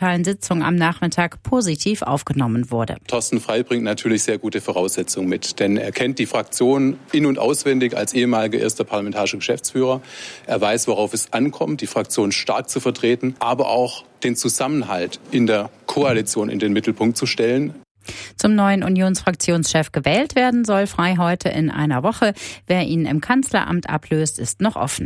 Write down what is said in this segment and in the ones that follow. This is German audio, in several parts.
digitalen Sitzung am Nachmittag positiv aufgenommen wurde. Thorsten Frey bringt natürlich sehr gute Voraussetzungen mit, denn er kennt die Fraktion in- und auswendig als ehemaliger erster parlamentarischer Geschäftsführer. Er weiß, worauf es ankommt, die Fraktion stark zu vertreten, aber auch den Zusammenhalt in der Koalition in den Mittelpunkt zu stellen. Zum neuen Unionsfraktionschef gewählt werden soll Frey heute in einer Woche. Wer ihn im Kanzleramt ablöst, ist noch offen.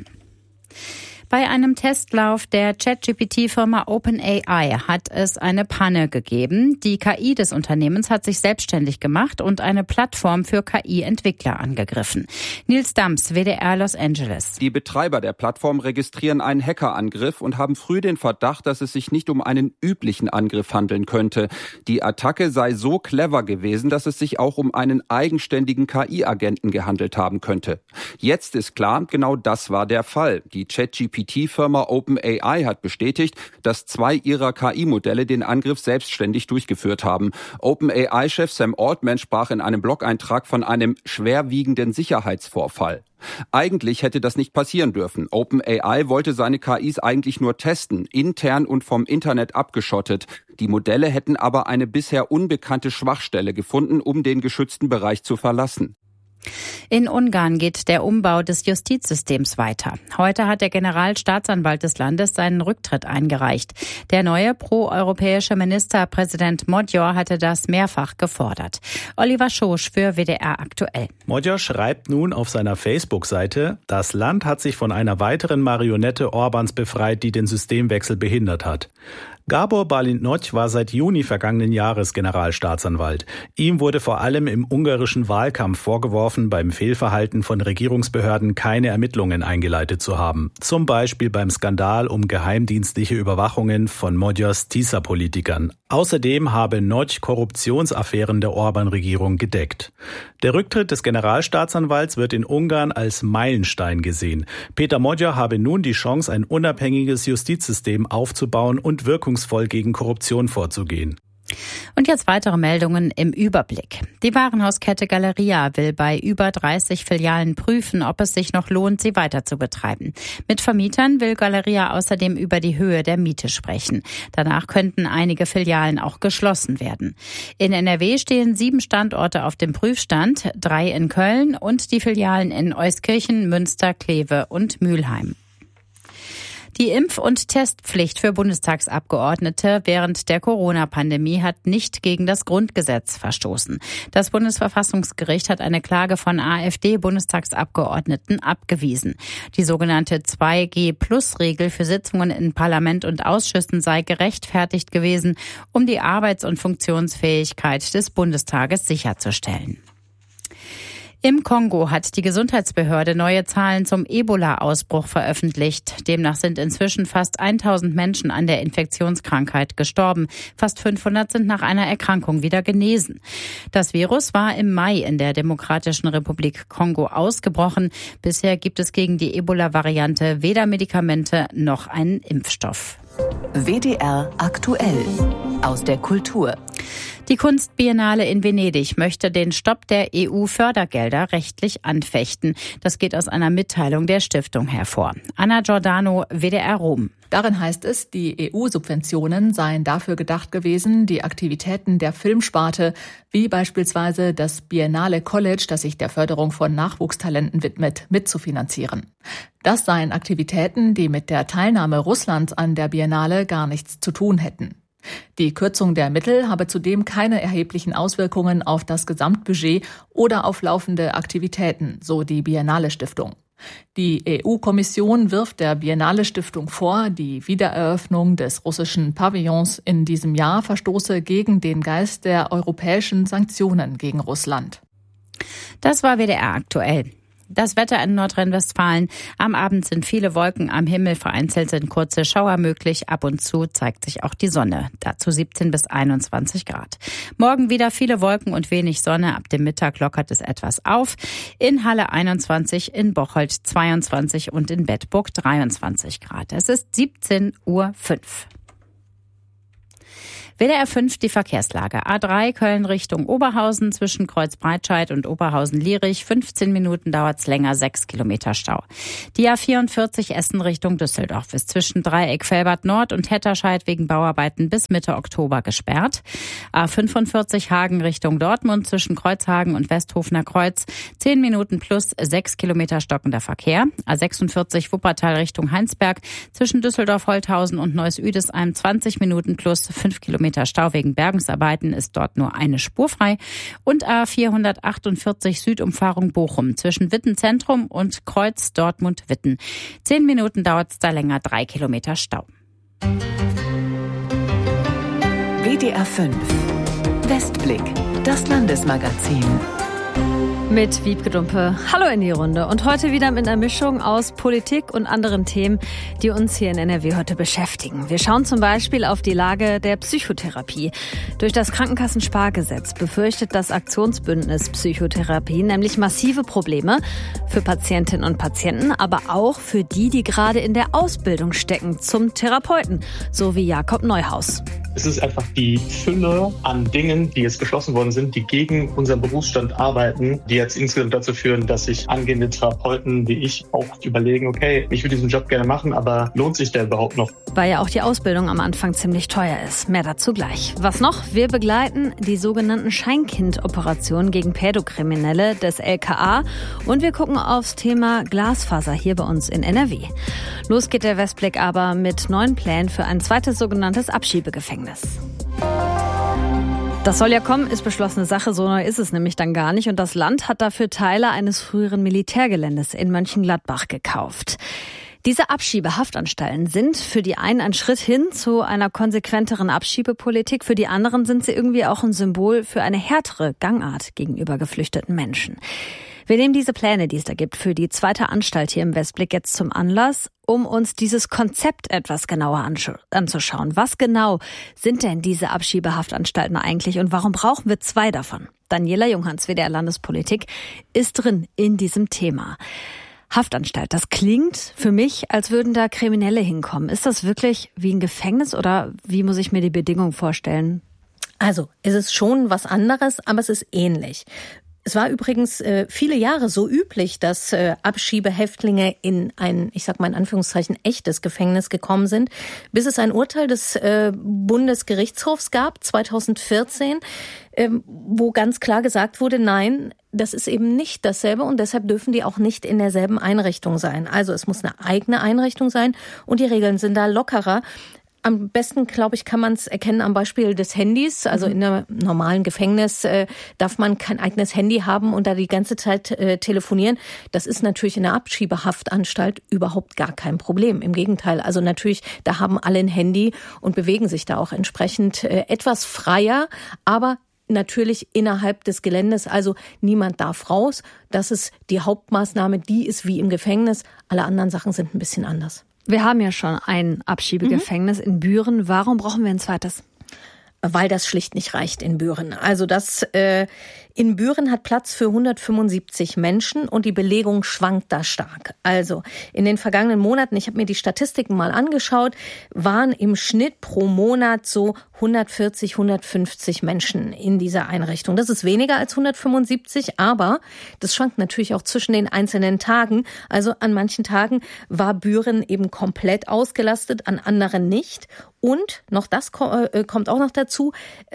Bei einem Testlauf der ChatGPT-Firma OpenAI hat es eine Panne gegeben. Die KI des Unternehmens hat sich selbstständig gemacht und eine Plattform für KI-Entwickler angegriffen. Nils Dams, WDR Los Angeles. Die Betreiber der Plattform registrieren einen Hackerangriff und haben früh den Verdacht, dass es sich nicht um einen üblichen Angriff handeln könnte. Die Attacke sei so clever gewesen, dass es sich auch um einen eigenständigen KI-Agenten gehandelt haben könnte. Jetzt ist klar, genau das war der Fall. Die ChatGPT-Firma OpenAI hat bestätigt, dass 2 ihrer KI-Modelle den Angriff selbstständig durchgeführt haben. OpenAI-Chef Sam Altman sprach in einem Blog-Eintrag von einem schwerwiegenden Sicherheitsvorfall. Eigentlich hätte das nicht passieren dürfen. OpenAI wollte seine KIs eigentlich nur testen, intern und vom Internet abgeschottet. Die Modelle hätten aber eine bisher unbekannte Schwachstelle gefunden, um den geschützten Bereich zu verlassen. In Ungarn geht der Umbau des Justizsystems weiter. Heute hat der Generalstaatsanwalt des Landes seinen Rücktritt eingereicht. Der neue proeuropäische Ministerpräsident Magyar hatte das mehrfach gefordert. Oliver Schosch für WDR aktuell. Magyar schreibt nun auf seiner Facebook-Seite, das Land hat sich von einer weiteren Marionette Orbáns befreit, die den Systemwechsel behindert hat. Gábor Bálint Nagy war seit Juni vergangenen Jahres Generalstaatsanwalt. Ihm wurde vor allem im ungarischen Wahlkampf vorgeworfen, beim Fehlverhalten von Regierungsbehörden keine Ermittlungen eingeleitet zu haben. Zum Beispiel beim Skandal um geheimdienstliche Überwachungen von Magyars Tisza-Politikern. Außerdem habe Nagy Korruptionsaffären der Orbán-Regierung gedeckt. Der Rücktritt des Generalstaatsanwalts wird in Ungarn als Meilenstein gesehen. Péter Magyar habe nun die Chance, ein unabhängiges Justizsystem aufzubauen und wirkungsvoll gegen Korruption vorzugehen. Und jetzt weitere Meldungen im Überblick. Die Warenhauskette Galeria will bei über 30 Filialen prüfen, ob es sich noch lohnt, sie weiter zu betreiben. Mit Vermietern will Galeria außerdem über die Höhe der Miete sprechen. Danach könnten einige Filialen auch geschlossen werden. In NRW stehen 7 Standorte auf dem Prüfstand, 3 in Köln und die Filialen in Euskirchen, Münster, Kleve und Mülheim. Die Impf- und Testpflicht für Bundestagsabgeordnete während der Corona-Pandemie hat nicht gegen das Grundgesetz verstoßen. Das Bundesverfassungsgericht hat eine Klage von AfD-Bundestagsabgeordneten abgewiesen. Die sogenannte 2G-Plus-Regel für Sitzungen in Parlament und Ausschüssen sei gerechtfertigt gewesen, um die Arbeits- und Funktionsfähigkeit des Bundestages sicherzustellen. Im Kongo hat die Gesundheitsbehörde neue Zahlen zum Ebola-Ausbruch veröffentlicht. Demnach sind inzwischen fast 1000 Menschen an der Infektionskrankheit gestorben. Fast 500 sind nach einer Erkrankung wieder genesen. Das Virus war im Mai in der Demokratischen Republik Kongo ausgebrochen. Bisher gibt es gegen die Ebola-Variante weder Medikamente noch einen Impfstoff. WDR aktuell aus der Kultur. Die Kunstbiennale in Venedig möchte den Stopp der EU-Fördergelder rechtlich anfechten. Das geht aus einer Mitteilung der Stiftung hervor. Anna Giordano, WDR Rom. Darin heißt es, die EU-Subventionen seien dafür gedacht gewesen, die Aktivitäten der Filmsparte, wie beispielsweise das Biennale College, das sich der Förderung von Nachwuchstalenten widmet, mitzufinanzieren. Das seien Aktivitäten, die mit der Teilnahme Russlands an der Biennale gar nichts zu tun hätten. Die Kürzung der Mittel habe zudem keine erheblichen Auswirkungen auf das Gesamtbudget oder auf laufende Aktivitäten, so die Biennale Stiftung. Die EU-Kommission wirft der Biennale Stiftung vor, die Wiedereröffnung des russischen Pavillons in diesem Jahr verstoße gegen den Geist der europäischen Sanktionen gegen Russland. Das war WDR aktuell. Das Wetter in Nordrhein-Westfalen. Am Abend sind viele Wolken am Himmel, vereinzelt sind kurze Schauer möglich. Ab und zu zeigt sich auch die Sonne. Dazu 17 bis 21 Grad. Morgen wieder viele Wolken und wenig Sonne. Ab dem Mittag lockert es etwas auf. In Halle 21, in Bocholt 22 und in Bedburg 23 Grad. Es ist 17:05 Uhr. WDR 5 die Verkehrslage. A3 Köln Richtung Oberhausen zwischen Kreuzbreitscheid und Oberhausen-Lierich. 15 Minuten dauert's länger, 6 Kilometer Stau. Die A44 Essen Richtung Düsseldorf ist zwischen Dreieck Velbert Nord und Hetterscheid wegen Bauarbeiten bis Mitte Oktober gesperrt. A45 Hagen Richtung Dortmund zwischen Kreuzhagen und Westhofener Kreuz. 10 Minuten plus 6 Kilometer stockender Verkehr. A46 Wuppertal Richtung Heinsberg zwischen Düsseldorf-Holthausen und Neuss-Üdesheim 20 Minuten plus 5 Kilometer Stau wegen Bergungsarbeiten, ist dort nur eine Spur frei. Und A448 Südumfahrung Bochum zwischen Witten Zentrum und Kreuz Dortmund-Witten. 10 Minuten dauert es da länger, 3 Kilometer Stau. WDR 5 Westblick, das Landesmagazin. Mit Wiebke Dumpe. Hallo in die Runde. Und heute wieder mit einer Mischung aus Politik und anderen Themen, die uns hier in NRW heute beschäftigen. Wir schauen zum Beispiel auf die Lage der Psychotherapie. Durch das Krankenkassenspar-Gesetz befürchtet das Aktionsbündnis Psychotherapie nämlich massive Probleme für Patientinnen und Patienten, aber auch für die gerade in der Ausbildung stecken zum Therapeuten, so wie Jakob Neuhaus. Es ist einfach die Fülle an Dingen, die jetzt beschlossen worden sind, die gegen unseren Berufsstand arbeiten, die jetzt insgesamt dazu führen, dass sich angehende Therapeuten wie ich auch überlegen, okay, ich will diesen Job gerne machen, aber lohnt sich der überhaupt noch? Weil ja auch die Ausbildung am Anfang ziemlich teuer ist. Mehr dazu gleich. Was noch? Wir begleiten die sogenannten Scheinkind-Operationen gegen Pädokriminelle des LKA und wir gucken aufs Thema Glasfaser hier bei uns in NRW. Los geht der Westblick aber mit neuen Plänen für ein zweites sogenanntes Abschiebegefängnis. Das soll ja kommen, ist beschlossene Sache, so neu ist es nämlich dann gar nicht. Und das Land hat dafür Teile eines früheren Militärgeländes in Mönchengladbach gekauft. Diese Abschiebehaftanstalten sind für die einen ein Schritt hin zu einer konsequenteren Abschiebepolitik, für die anderen sind sie irgendwie auch ein Symbol für eine härtere Gangart gegenüber geflüchteten Menschen. Wir nehmen diese Pläne, die es da gibt, für die zweite Anstalt hier im Westblick jetzt zum Anlass, um uns dieses Konzept etwas genauer anzuschauen. Was genau sind denn diese Abschiebehaftanstalten eigentlich und warum brauchen wir 2 davon? Daniela Junghans, WDR Landespolitik, ist drin in diesem Thema. Haftanstalt, das klingt für mich, als würden da Kriminelle hinkommen. Ist das wirklich wie ein Gefängnis oder wie muss ich mir die Bedingungen vorstellen? Also, es ist schon was anderes, aber es ist ähnlich. Es war übrigens viele Jahre so üblich, dass Abschiebehäftlinge in ein, ich sag mal in Anführungszeichen, echtes Gefängnis gekommen sind, bis es ein Urteil des Bundesgerichtshofs gab, 2014, wo ganz klar gesagt wurde, nein, das ist eben nicht dasselbe und deshalb dürfen die auch nicht in derselben Einrichtung sein. Also es muss eine eigene Einrichtung sein und die Regeln sind da lockerer. Am besten, glaube ich, kann man es erkennen am Beispiel des Handys. Also in einem normalen Gefängnis darf man kein eigenes Handy haben und da die ganze Zeit telefonieren. Das ist natürlich in der Abschiebehaftanstalt überhaupt gar kein Problem. Im Gegenteil, also natürlich, da haben alle ein Handy und bewegen sich da auch entsprechend etwas freier, aber natürlich innerhalb des Geländes, also niemand darf raus. Das ist die Hauptmaßnahme, die ist wie im Gefängnis. Alle anderen Sachen sind ein bisschen anders. Wir haben ja schon ein Abschiebegefängnis in Büren. Warum brauchen wir ein zweites? Weil das schlicht nicht reicht in Büren. Also das in Büren hat Platz für 175 Menschen und die Belegung schwankt da stark. Also in den vergangenen Monaten, ich habe mir die Statistiken mal angeschaut, waren im Schnitt pro Monat so 140, 150 Menschen in dieser Einrichtung. Das ist weniger als 175, aber das schwankt natürlich auch zwischen den einzelnen Tagen. Also an manchen Tagen war Büren eben komplett ausgelastet, an anderen nicht. Und noch das kommt auch noch dazu,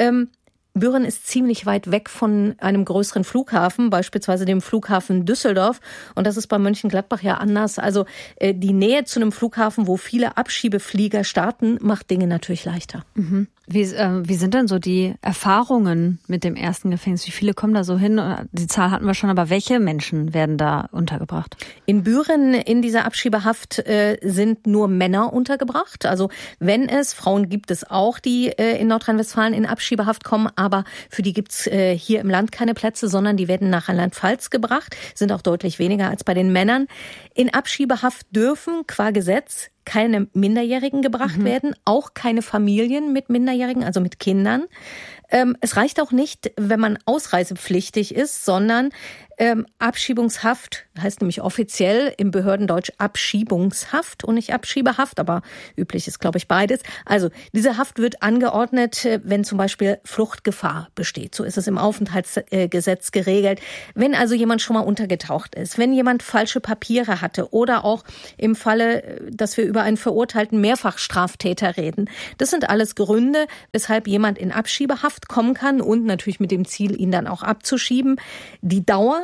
Büren ist ziemlich weit weg von einem größeren Flughafen, beispielsweise dem Flughafen Düsseldorf. Und das ist bei Mönchengladbach ja anders. Also die Nähe zu einem Flughafen, wo viele Abschiebeflieger starten, macht Dinge natürlich leichter. Mhm. Wie sind denn so die Erfahrungen mit dem ersten Gefängnis? Wie viele kommen da so hin? Die Zahl hatten wir schon, aber welche Menschen werden da untergebracht? In Büren in dieser Abschiebehaft sind nur Männer untergebracht. Also wenn es, Frauen gibt es auch, die in Nordrhein-Westfalen in Abschiebehaft kommen, aber für die gibt's hier im Land keine Plätze, sondern die werden nach Rheinland-Pfalz gebracht, sind auch deutlich weniger als bei den Männern. In Abschiebehaft dürfen qua Gesetz keine Minderjährigen gebracht werden, auch keine Familien mit Minderjährigen, also mit Kindern. Es reicht auch nicht, wenn man ausreisepflichtig ist, sondern Abschiebungshaft heißt nämlich offiziell im Behördendeutsch Abschiebungshaft und nicht Abschiebehaft, aber üblich ist, glaube ich, beides. Also diese Haft wird angeordnet, wenn zum Beispiel Fluchtgefahr besteht. So ist es im Aufenthaltsgesetz geregelt. Wenn also jemand schon mal untergetaucht ist, wenn jemand falsche Papiere hatte oder auch im Falle, dass wir über einen verurteilten Mehrfachstraftäter reden. Das sind alles Gründe, weshalb jemand in Abschiebehaft kommen kann und natürlich mit dem Ziel, ihn dann auch abzuschieben. Die Dauer,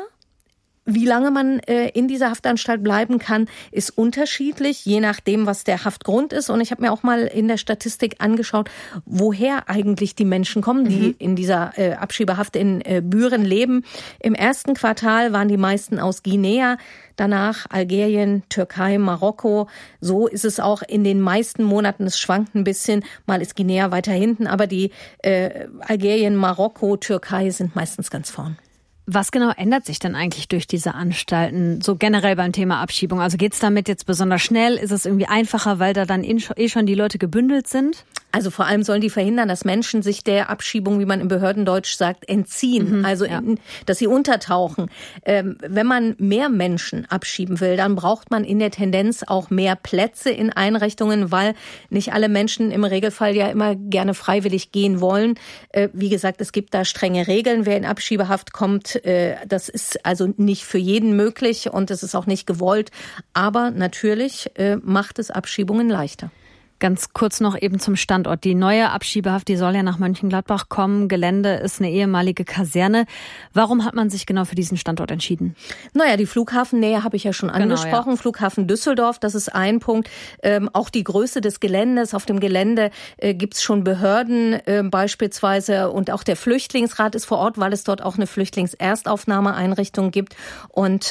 wie lange man in dieser Haftanstalt bleiben kann, ist unterschiedlich, je nachdem, was der Haftgrund ist. Und ich habe mir auch mal in der Statistik angeschaut, woher eigentlich die Menschen kommen, die in dieser Abschiebehaft in Büren leben. Im ersten Quartal waren die meisten aus Guinea, danach Algerien, Türkei, Marokko. So ist es auch in den meisten Monaten. Es schwankt ein bisschen. Mal ist Guinea weiter hinten, aber die Algerien, Marokko, Türkei sind meistens ganz vorn. Was genau ändert sich denn eigentlich durch diese Anstalten, so generell beim Thema Abschiebung? Also geht's damit jetzt besonders schnell? Ist es irgendwie einfacher, weil da dann schon die Leute gebündelt sind? Also vor allem sollen die verhindern, dass Menschen sich der Abschiebung, wie man im Behördendeutsch sagt, entziehen. Also dass sie untertauchen. Wenn man mehr Menschen abschieben will, dann braucht man in der Tendenz auch mehr Plätze in Einrichtungen, weil nicht alle Menschen im Regelfall ja immer gerne freiwillig gehen wollen. Wie gesagt, es gibt da strenge Regeln, wer in Abschiebehaft kommt. Das ist also nicht für jeden möglich und es ist auch nicht gewollt. Aber natürlich macht es Abschiebungen leichter. Ganz kurz noch eben zum Standort. Die neue Abschiebehaft, die soll ja nach Mönchengladbach kommen. Gelände ist eine ehemalige Kaserne. Warum hat man sich genau für diesen Standort entschieden? Naja, die Flughafennähe habe ich ja schon angesprochen. Genau, ja. Flughafen Düsseldorf, das ist ein Punkt. Auch die Größe des Geländes. Auf dem Gelände gibt's schon Behörden beispielsweise und auch der Flüchtlingsrat ist vor Ort, weil es dort auch eine Flüchtlingserstaufnahmeeinrichtung gibt. Und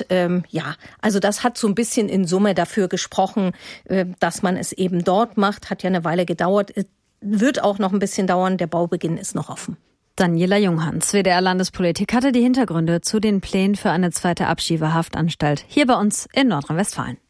also das hat so ein bisschen in Summe dafür gesprochen, dass man es eben dort macht. Hat ja eine Weile gedauert, wird auch noch ein bisschen dauern, der Baubeginn ist noch offen. Daniela Junghans, WDR Landespolitik, hatte die Hintergründe zu den Plänen für eine zweite Abschiebehaftanstalt hier bei uns in Nordrhein-Westfalen.